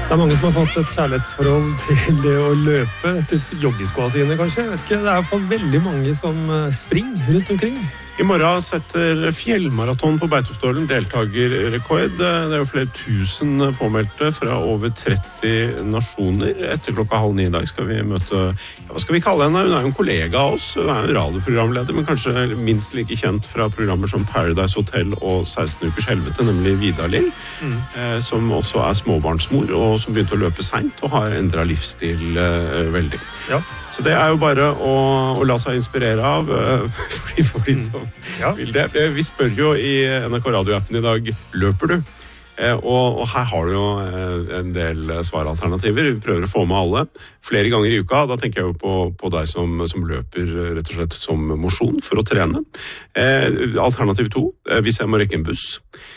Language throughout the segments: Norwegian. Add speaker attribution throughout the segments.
Speaker 1: Det mange som har fått et kjærlighetsforhold til det å løpe, til joggeskoene sine kanskje. Jeg vet ikke, det er i hvert fall veldig mange som springer rundt omkring.
Speaker 2: I morgen setter fjellmaraton på Beitostølen deltagerrekord. Det er jo flere tusen påmeldte fra over 30 nasjoner. Etter 8:30 i dag skal vi møte, hva skal vi kalle henne? Hun er jo en kollega av oss, hun er jo radioprogramleder, men kanskje minst like kjent fra programmer som Paradise Hotel og 16 ukers helvete, nemlig Vidar Lill, som også er småbarnsmor, og som begynte å løpe sent, og har endret livsstil veldig.
Speaker 1: Ja.
Speaker 2: Så det er jo bare å la seg inspirere av, for de som vil det. Vi spør jo i NRK Radio-appen i dag, løper du? Og her har du jo en del svaralternativer. Vi prøver å få med alle flere ganger i uka. Da tenker jeg jo på deg som løper rett og slett som mosjon for å trene. Alternativ 2, hvis jeg må rekke en buss.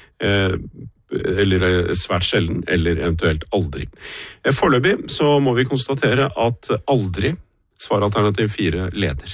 Speaker 2: Eller svært sjelden, eller eventuelt aldri. Foreløpig så må vi konstatere at aldri svaralternativ 4 leder.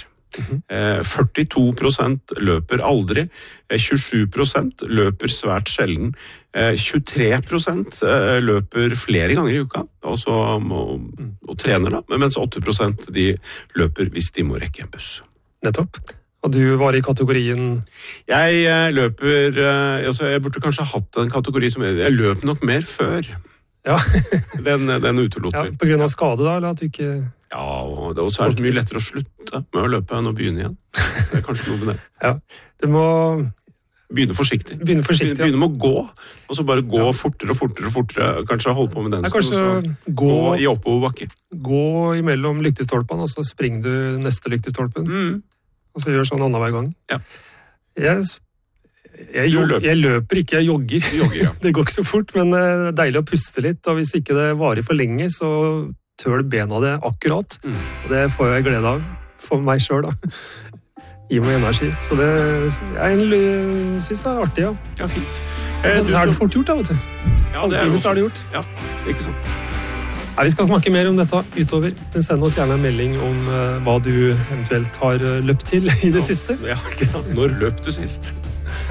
Speaker 2: 42% løper aldri, 27% løper svært sjelden, 23% løper flere ganger i uka, og trener da, mens 8% de løper hvis de må rekke en buss.
Speaker 1: Nettopp. Og du var i kategorien?
Speaker 2: Jeg løper, jeg burde kanskje hatt en kategori som jeg løper nok mer før.
Speaker 1: Ja.
Speaker 2: den utelot vi.
Speaker 1: Ja, på grunn av skade da, eller at du ikke...
Speaker 2: Ja, og så er det mye lettere å slutte med å løpe enn å begynne igjen. Det er kanskje noe med det.
Speaker 1: Ja, du må...
Speaker 2: Begynne forsiktig.
Speaker 1: Begynne
Speaker 2: med å gå, og så bare gå fortere og fortere og fortere. Kanskje holde på med den.
Speaker 1: Gå
Speaker 2: i oppoverbakke.
Speaker 1: Gå imellom lyktestolpene, og så springer du neste lyktestolpen. Og så gjør sånn annenhver gang.
Speaker 2: Ja.
Speaker 1: Jeg løper ikke, jeg jogger.
Speaker 2: Ja.
Speaker 1: Det går ikke så fort, men det er deilig å puste litt, og hvis ikke det varer for lenge, så tøl bena det akkurat. Og det får jeg glede av for meg selv da. Gi meg energi. Så det, jeg synes det er artig, ja.
Speaker 2: Ja, fint.
Speaker 1: Det er det fort gjort da, vet du.
Speaker 2: Ja, det er
Speaker 1: det gjort.
Speaker 2: Ja, ikke sant.
Speaker 1: Ja, vi skal snakke mer om dette utover, men send oss gjerne en melding om hva du eventuelt har løpt til i det siste.
Speaker 2: Ja, ikke sant. Når løp du sist?